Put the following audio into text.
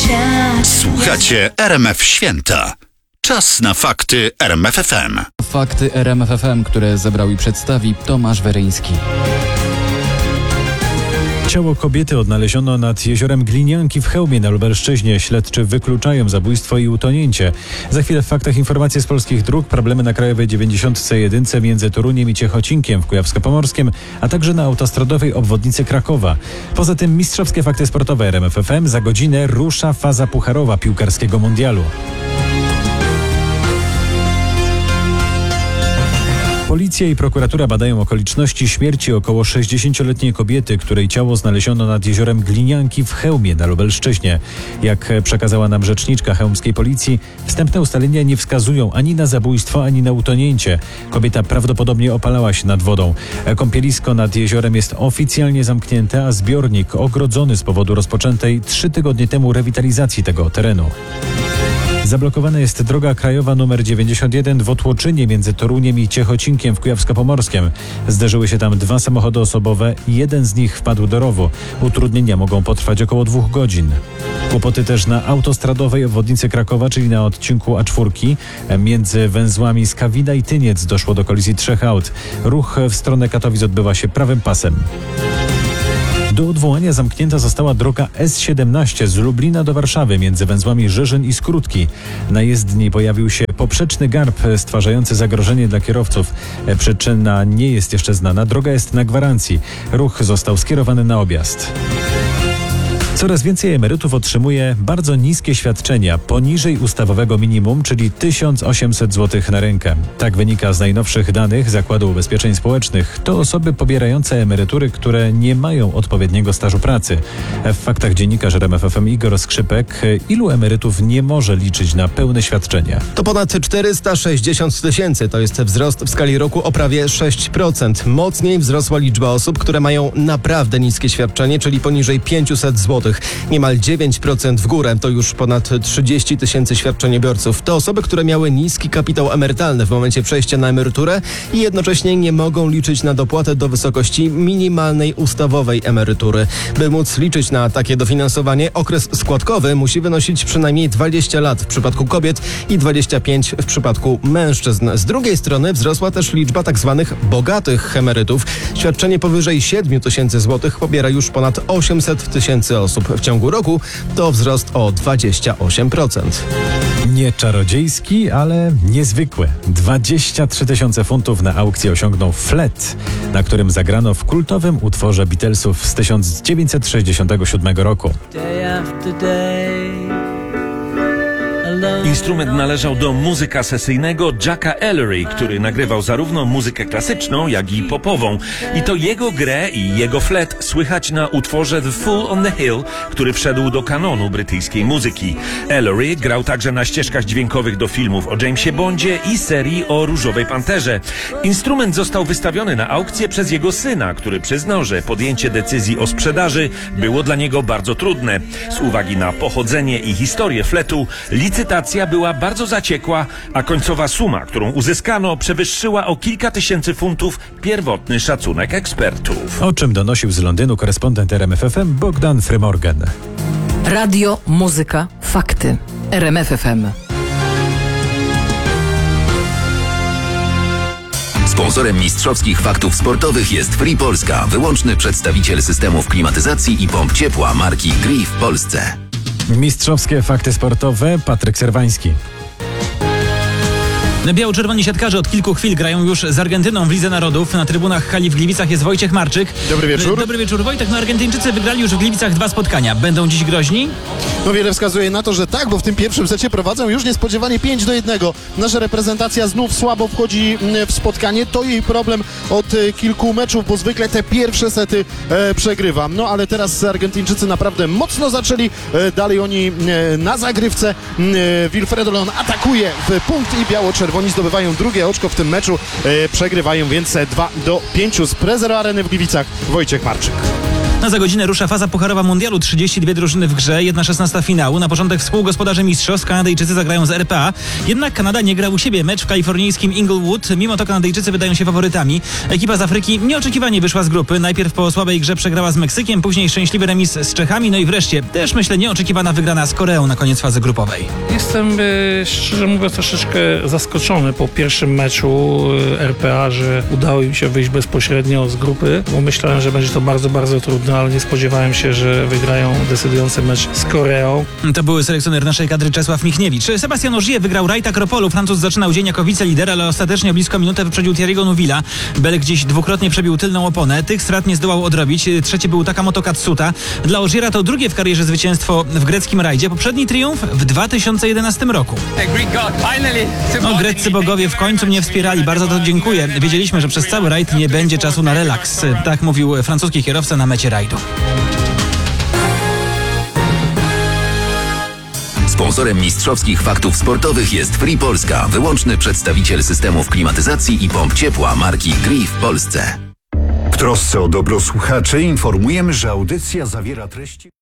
świat. Słuchacie RMF Święta. Czas na fakty RMF FM. Fakty RMF FM, które zebrał i przedstawi Tomasz Weryński. Ciało kobiety odnaleziono nad jeziorem Glinianki w Chełmie na Lubelszczyźnie. Śledczy wykluczają zabójstwo i utonięcie. Za chwilę w faktach informacje z polskich dróg. Problemy na krajowej 91 między Toruniem i Ciechocinkiem w Kujawsko-Pomorskiem, a także na autostradowej obwodnicy Krakowa. Poza tym mistrzowskie fakty sportowe RMF FM. Za godzinę rusza faza pucharowa piłkarskiego mundialu. Policja i prokuratura badają okoliczności śmierci około 60-letniej kobiety, której ciało znaleziono nad jeziorem Glinianki w Chełmie na Lubelszczyźnie. Jak przekazała nam rzeczniczka chełmskiej policji, wstępne ustalenia nie wskazują ani na zabójstwo, ani na utonięcie. Kobieta prawdopodobnie opalała się nad wodą. Kąpielisko nad jeziorem jest oficjalnie zamknięte, a zbiornik ogrodzony z powodu rozpoczętej 3 tygodnie temu rewitalizacji tego terenu. Zablokowana jest droga krajowa nr 91 w Otłoczynie między Toruniem i Ciechocinkiem w Kujawsko-Pomorskiem. Zderzyły się tam 2 samochody osobowe i jeden z nich wpadł do rowu. Utrudnienia mogą potrwać około 2 godzin. Kłopoty też na autostradowej obwodnicy Krakowa, czyli na odcinku A4 między węzłami Skawina i Tyniec doszło do kolizji 3 aut. Ruch w stronę Katowic odbywa się prawym pasem. Do odwołania zamknięta została droga S17 z Lublina do Warszawy między węzłami Żyżyn i Skrótki. Na jezdni pojawił się poprzeczny garb stwarzający zagrożenie dla kierowców. Przyczyna nie jest jeszcze znana. Droga jest na gwarancji. Ruch został skierowany na objazd. Coraz więcej emerytów otrzymuje bardzo niskie świadczenia poniżej ustawowego minimum, czyli 1800 zł na rękę. Tak wynika z najnowszych danych Zakładu Ubezpieczeń Społecznych. To osoby pobierające emerytury, które nie mają odpowiedniego stażu pracy. W faktach dziennikarz RMF FM Igor Skrzypek. Ilu emerytów nie może liczyć na pełne świadczenia? To ponad 460 000. To jest wzrost w skali roku o prawie 6%. Mocniej wzrosła liczba osób, które mają naprawdę niskie świadczenie, czyli poniżej 500 zł. Niemal 9% w górę, to już ponad 30 000 świadczeniobiorców. To osoby, które miały niski kapitał emerytalny w momencie przejścia na emeryturę i jednocześnie nie mogą liczyć na dopłatę do wysokości minimalnej ustawowej emerytury. By móc liczyć na takie dofinansowanie, okres składkowy musi wynosić przynajmniej 20 lat w przypadku kobiet i 25 w przypadku mężczyzn. Z drugiej strony wzrosła też liczba tzw. bogatych emerytów. Świadczenie powyżej 7 000 zł pobiera już ponad 800 000 osób. W ciągu roku to wzrost o 28%. Nie czarodziejski, ale niezwykły. 23 000 funtów na aukcji osiągnął flet, na którym zagrano w kultowym utworze Beatlesów z 1967 roku. Instrument należał do muzyka sesyjnego Jacka Ellery, który nagrywał zarówno muzykę klasyczną, jak i popową. I to jego grę i jego flet słychać na utworze The Fool on the Hill, który wszedł do kanonu brytyjskiej muzyki. Ellery grał także na ścieżkach dźwiękowych do filmów o Jamesie Bondzie i serii o Różowej Panterze. Instrument został wystawiony na aukcję przez jego syna, który przyznał, że podjęcie decyzji o sprzedaży było dla niego bardzo trudne. Z uwagi na pochodzenie i historię fletu, licytacja była bardzo zaciekła, a końcowa suma, którą uzyskano, przewyższyła o kilka tysięcy funtów pierwotny szacunek ekspertów. O czym donosił z Londynu korespondent RMF FM Bogdan Frymorgan. Radio, muzyka, fakty. RMF FM. Sponsorem mistrzowskich faktów sportowych jest Free Polska, wyłączny przedstawiciel systemów klimatyzacji i pomp ciepła marki Gree w Polsce. Mistrzowskie fakty sportowe, Patryk Serwański. Biało-czerwoni siatkarze od kilku chwil grają już z Argentyną w Lidze Narodów. Na trybunach hali w Gliwicach jest Wojciech Marczyk. Dobry wieczór. Dobry wieczór, Wojtek. No, Argentyńczycy wygrali już w Gliwicach 2 spotkania. Będą dziś groźni? No wiele wskazuje na to, że tak, bo w tym pierwszym secie prowadzą już niespodziewanie 5-1. Nasza reprezentacja znów słabo wchodzi w spotkanie. To jej problem od kilku meczów, bo zwykle te pierwsze sety przegrywa. No ale teraz Argentyńczycy naprawdę mocno zaczęli. Dalej oni na zagrywce. Wilfredo Leon atakuje w punkt i biało-czerwoni zdobywają drugie oczko w tym meczu. Przegrywają więc 2-5 z Prezero Areny w Gliwicach Wojciech Marczyk. Za godzinę rusza faza pucharowa mundialu. 32 drużyny w grze, 1/16 finału. Na początek współgospodarze mistrzostw. Kanadyjczycy zagrają z RPA. Jednak Kanada nie gra u siebie. Mecz w kalifornijskim Inglewood. Mimo to Kanadyjczycy wydają się faworytami. Ekipa z Afryki nieoczekiwanie wyszła z grupy. Najpierw po słabej grze przegrała z Meksykiem, później szczęśliwy remis z Czechami, no i wreszcie też myślę nieoczekiwana wygrana z Koreą na koniec fazy grupowej. Jestem szczerze mówiąc troszeczkę zaskoczony po pierwszym meczu RPA, że udało im się wyjść bezpośrednio z grupy, bo myślałem, że będzie to bardzo, bardzo trudne, ale nie spodziewałem się, że wygrają decydujący mecz z Koreą. To był selekcjoner naszej kadry Czesław Michniewicz. Sebastian Ogier wygrał Rajta Akropolu. Francuz zaczynał dzień jako wicelider, ale ostatecznie o blisko minutę wyprzedził Thierry'ego Neuville'a. Belek gdzieś dwukrotnie przebił tylną oponę. Tych strat nie zdołał odrobić. Trzeci był Takamoto Katsuta. Dla Ogiera to drugie w karierze zwycięstwo w greckim rajdzie. Poprzedni triumf w 2011 roku. Greccy bogowie w końcu mnie wspierali. Bardzo to dziękuję. Wiedzieliśmy, że przez cały rajd nie będzie czasu na relaks. Tak mówił francuski kierowca na mecie rajdu. Sponsorem mistrzowskich faktów sportowych jest Free Polska, wyłączny przedstawiciel systemów klimatyzacji i pomp ciepła marki Gree w Polsce. W trosce o dobro słuchaczy informujemy, że audycja zawiera treści...